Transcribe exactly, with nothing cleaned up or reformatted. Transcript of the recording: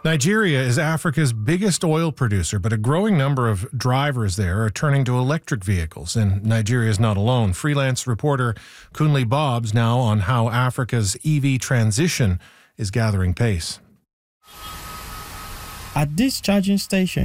Nigeria is Africa's biggest oil producer, but a growing number of drivers there are turning to electric vehicles, and Nigeria is not alone. Freelance reporter Kunle Bobs now on how Africa's E V transition is gathering pace. At this charging station,